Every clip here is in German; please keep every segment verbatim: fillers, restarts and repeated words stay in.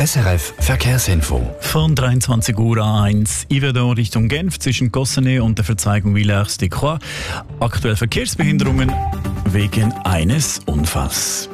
S R F Verkehrsinfo. Von dreiundzwanzig Uhr eins Yvetot Richtung Genf zwischen Gossenay und der Verzweigung Villers-de-Croix. Aktuell Verkehrsbehinderungen wegen eines Unfalls.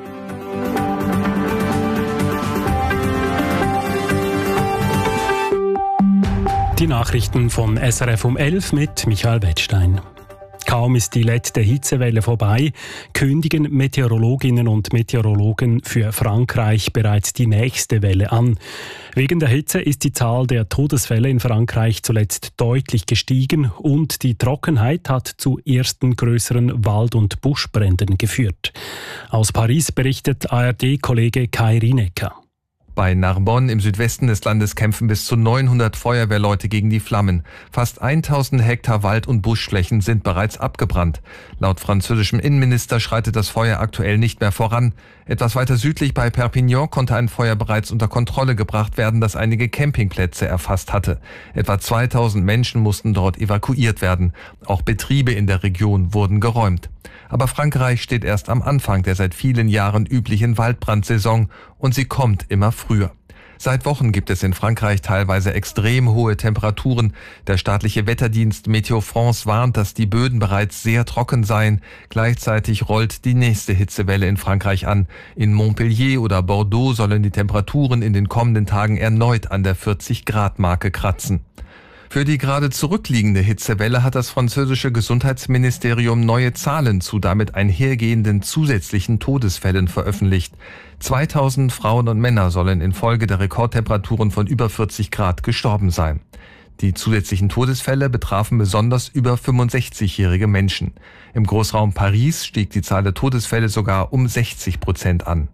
Die Nachrichten von S R F um elf mit Michael Wettstein. Kaum ist die letzte Hitzewelle vorbei, kündigen Meteorologinnen und Meteorologen für Frankreich bereits die nächste Welle an. Wegen der Hitze ist die Zahl der Todesfälle in Frankreich zuletzt deutlich gestiegen und die Trockenheit hat zu ersten größeren Wald- und Buschbränden geführt. Aus Paris berichtet A R D-Kollege Kai Rinecker. Bei Narbonne im Südwesten des Landes kämpfen bis zu neunhundert Feuerwehrleute gegen die Flammen. Fast tausend Hektar Wald- und Buschflächen sind bereits abgebrannt. Laut französischem Innenminister schreitet das Feuer aktuell nicht mehr voran. Etwas weiter südlich bei Perpignan konnte ein Feuer bereits unter Kontrolle gebracht werden, das einige Campingplätze erfasst hatte. Etwa zweitausend Menschen mussten dort evakuiert werden. Auch Betriebe in der Region wurden geräumt. Aber Frankreich steht erst am Anfang der seit vielen Jahren üblichen Waldbrandsaison und sie kommt immer früher. Seit Wochen gibt es in Frankreich teilweise extrem hohe Temperaturen. Der staatliche Wetterdienst Météo France warnt, dass die Böden bereits sehr trocken seien. Gleichzeitig rollt die nächste Hitzewelle in Frankreich an. In Montpellier oder Bordeaux sollen die Temperaturen in den kommenden Tagen erneut an der vierzig Grad Marke kratzen. Für die gerade zurückliegende Hitzewelle hat das französische Gesundheitsministerium neue Zahlen zu damit einhergehenden zusätzlichen Todesfällen veröffentlicht. zweitausend Frauen und Männer sollen infolge der Rekordtemperaturen von über vierzig Grad gestorben sein. Die zusätzlichen Todesfälle betrafen besonders über fünfundsechzigjährige Menschen. Im Großraum Paris stieg die Zahl der Todesfälle sogar um sechzig Prozent an.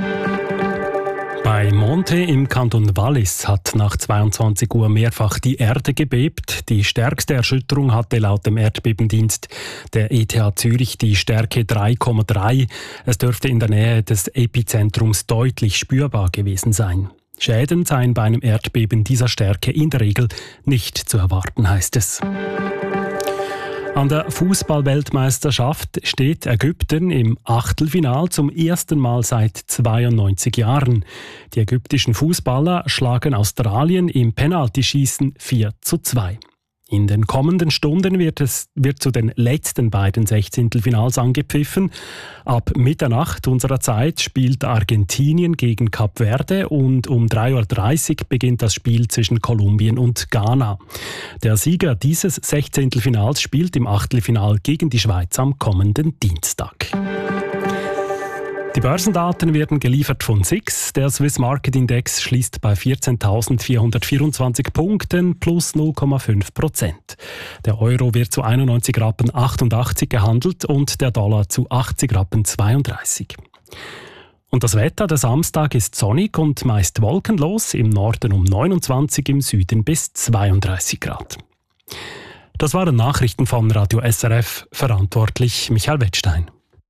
Bei Monte im Kanton Wallis hat nach zweiundzwanzig Uhr mehrfach die Erde gebebt. Die stärkste Erschütterung hatte laut dem Erdbebendienst der E T H Zürich die Stärke drei Komma drei. Es dürfte in der Nähe des Epizentrums deutlich spürbar gewesen sein. Schäden seien bei einem Erdbeben dieser Stärke in der Regel nicht zu erwarten, heißt es. An der Fußball-Weltmeisterschaft steht Ägypten im Achtelfinal zum ersten Mal seit zweiundneunzig Jahren. Die ägyptischen Fußballer schlagen Australien im Penaltyschießen vier zu zwei. In den kommenden Stunden wird es wird zu den letzten beiden Sechzehntelfinals angepfiffen. Ab Mitternacht unserer Zeit spielt Argentinien gegen Kap Verde und um drei Uhr dreißig beginnt das Spiel zwischen Kolumbien und Ghana. Der Sieger dieses Sechzehntelfinals spielt im Achtelfinal gegen die Schweiz am kommenden Dienstag. Die Börsendaten werden geliefert von S I X. Der Swiss Market Index schließt bei vierzehntausendvierhundertvierundzwanzig Punkten plus null Komma fünf Prozent. Der Euro wird zu einundneunzig Rappen achtundachtzig gehandelt und der Dollar zu achtzig Rappen zweiunddreißig. Und das Wetter, der Samstag ist sonnig und meist wolkenlos, im Norden um neunundzwanzig, im Süden bis zweiunddreißig Grad. Das waren Nachrichten von Radio S R F, verantwortlich Michael Wettstein.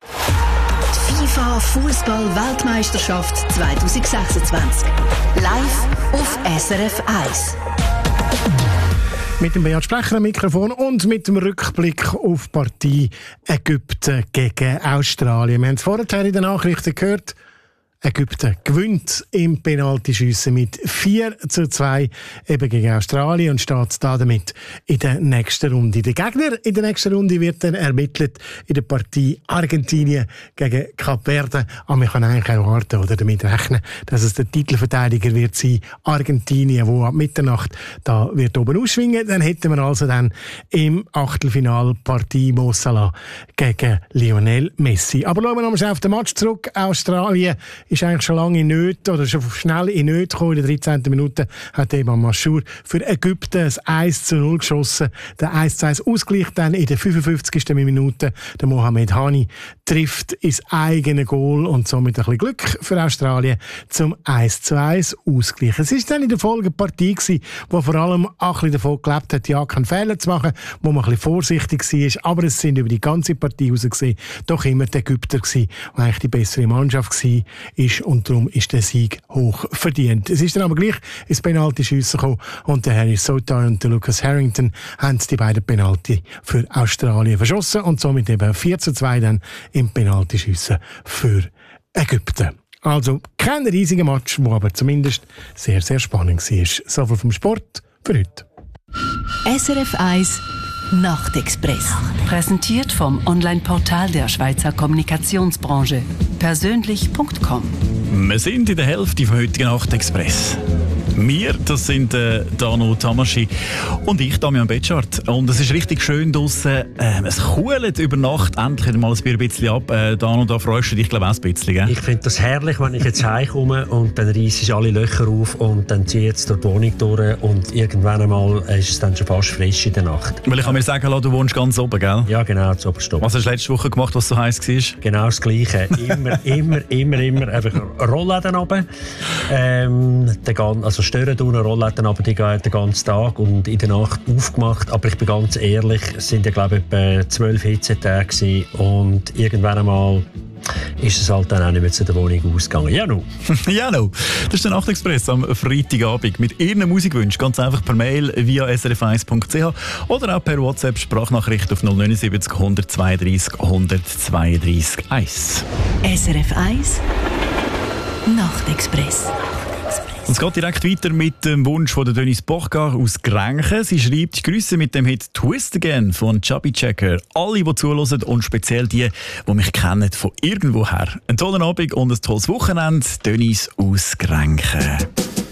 FIFA Fußball-Weltmeisterschaft zwanzig sechsundzwanzig. Live auf S R F eins. Mit dem Beat Sprecher am Mikrofon und mit dem Rückblick auf die Partie Ägypten gegen Australien. Wir haben es vorher in den Nachrichten gehört. Ägypten gewinnt im Penaltyschiessen mit vier zu zwei eben gegen Australien und steht da damit in der nächsten Runde. Der Gegner in der nächsten Runde wird dann ermittelt in der Partie Argentinien gegen Kap Verde. Aber wir können eigentlich auch warten oder damit rechnen, dass es der Titelverteidiger wird sein, Argentinien, wo ab Mitternacht da wird oben ausschwingen. Dann hätten wir also dann im Achtelfinal Partie Mo Salah gegen Lionel Messi. Aber schauen wir nochmal auf den Match zurück. Australien ist eigentlich schon lange in Nöte oder schon schnell in Nöte gekommen. In der dreizehnten Minute hat eben Mashour für Ägypten das eins zu null geschossen. Der eins zu eins Ausgleich dann in der fünfundfünfzigsten Minute. Der Mohamed Hani trifft ins eigene Goal und somit ein bisschen Glück für Australien zum eins zu eins Ausgleich. Es war dann in der Folge eine Partie gewesen, wo vor allem auch ein bisschen davon gelebt hat, ja, keinen Fehler zu machen, wo man ein bisschen vorsichtig war. Aber es sind über die ganze Partie raus gesehen doch immer die Ägypter gewesen, die eigentlich die bessere Mannschaft war. Ist, und darum ist der Sieg hoch verdient. Es ist dann aber gleich ins Penaltyschiessen gekommen und der Harry Souttar und der Lucas Harrington haben die beiden Penalty für Australien verschossen und somit eben vier zu zwei dann im Penaltyschiessen für Ägypten. Also kein riesiger Match, der aber zumindest sehr, sehr spannend war. So viel vom Sport für heute. S R F eins Nachtexpress. Präsentiert vom Online-Portal der Schweizer Kommunikationsbranche. Persönlich Punkt com. Wir sind in der Hälfte vom heutigen Nachtexpress. Wir, das sind äh, Dano Tamaschi und ich, Damian Betschart. Und es ist richtig schön draussen. Äh, es kühlt über Nacht endlich mal ein bisschen ab. Äh, Dano, da freust du dich, glaube ich, auch ein bisschen, gell? Ich finde das herrlich, wenn ich jetzt heimkomme und dann reisse ich alle Löcher auf und dann ziehe ich jetzt durch die Wohnung durch und irgendwann einmal ist es dann schon fast frisch in der Nacht. Weil ich kann mir sagen, du wohnst ganz oben, gell? Ja, genau, zu oberst oben. Was hast du letzte Woche gemacht, was so heiß war? Genau das Gleiche. Immer, immer, immer, immer einfach Rollläden runter. Ähm, also Stören tun, Rollläden runter, die gehen den ganzen Tag und in der Nacht aufgemacht. Aber ich bin ganz ehrlich, es sind ja glaube ich etwa zwölf Hitzetage gewesen und irgendwann einmal ist es halt dann auch nicht mehr zu der Wohnung ausgegangen. Ja, no. ja, no. Das ist der Nachtexpress am Freitagabend mit Ihren Musikwünschen. Ganz einfach per Mail via s r f eins punkt c h oder auch per WhatsApp Sprachnachricht auf null neun sieben null eins zwei drei null eins zwei drei eins. S R F eins Nachtexpress. Und es geht direkt weiter mit dem Wunsch von der Denise Bochgar aus Grenchen. Sie schreibt Grüße mit dem Hit «Twist Again» von Chubby Checker. Alle, die zuhören und speziell die, die mich kennen von irgendwoher. Einen tollen Abend und ein tolles Wochenende. Denise aus Grenchen.